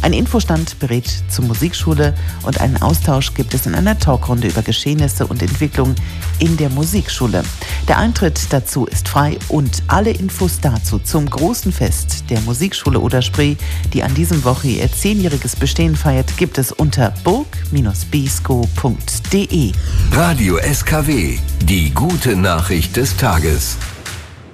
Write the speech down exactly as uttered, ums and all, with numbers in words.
Ein Infostand berät zur Musikschule und einen Austausch gibt es in einer Talkrunde über Geschehnisse und Entwicklung in der Musikschule. Der Eintritt dazu ist frei und alle Infos dazu zum großen Fest der Musikschule Oder-Spree, die an diesem Woche ihr zehnjähriges Bestehen feiert, gibt es unter burg Bindestrich bisco punkt de. Radio S K W, die gute Nachricht des Tages.